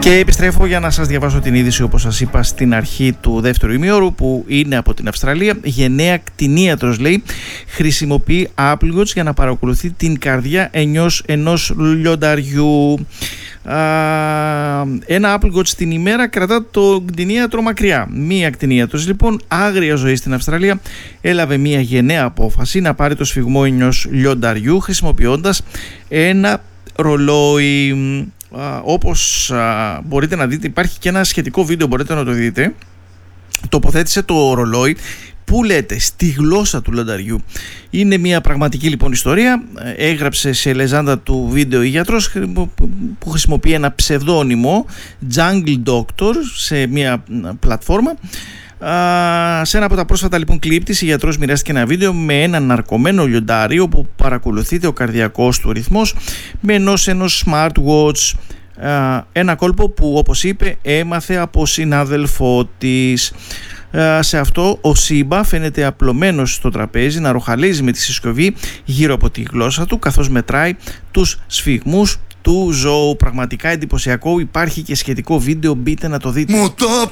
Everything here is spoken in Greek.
Και επιστρέφω για να σας διαβάσω την είδηση, όπως σας είπα στην αρχή του δεύτερου ημιώρου, που είναι από την Αυστραλία. Γενναία κτηνίατρος, λέει, χρησιμοποιεί Apple Watch για να παρακολουθεί την καρδιά ενός λιονταριού. Ένα Apple Watch την ημέρα κρατά το κτηνίατρο μακριά. Μία κτηνίατρος, λοιπόν, άγρια ζωή στην Αυστραλία, έλαβε μία γενναία απόφαση να πάρει το σφιγμό ενός λιονταριού χρησιμοποιώντας ένα ρολόι. Όπως μπορείτε να δείτε, υπάρχει και ένα σχετικό βίντεο, μπορείτε να το δείτε. Τοποθέτησε το ρολόι, που λέτε, στη γλώσσα του λιονταριού. Είναι μια πραγματική, λοιπόν, ιστορία. Έγραψε σε λεζάντα του βίντεο η γιατρός που χρησιμοποιεί ένα ψευδόνυμο, Jungle Doctor, σε μια πλατφόρμα. Σε ένα από τα πρόσφατα, λοιπόν, κλιπ της, η γιατρός μοιράστηκε ένα βίντεο με έναν ναρκωμένο λιοντάρι όπου παρακολουθείται ο καρδιακός του ρυθμός με ενός smartwatch, ένα κόλπο που, όπως είπε, έμαθε από συνάδελφό της. Σε αυτό ο Σίμπα φαίνεται απλωμένος στο τραπέζι να ροχαλίζει με τη συσκευή γύρω από τη γλώσσα του, καθώς μετράει τους σφιγμούς του ζώου. Πραγματικά εντυπωσιακό. Υπάρχει και σχετικό βίντεο, μπείτε να το δείτε. Μου το